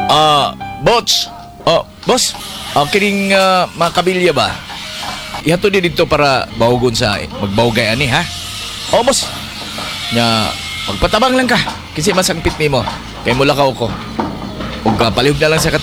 Boss. Boss. Kining mga kabilya ba? Ihato din dito para bahugon sa magbawgay ani ha? Boss. Nya, magpatabang lang ka. Kasi masangpit nimo. Kay mula ka ko. Ug palihog na lang sa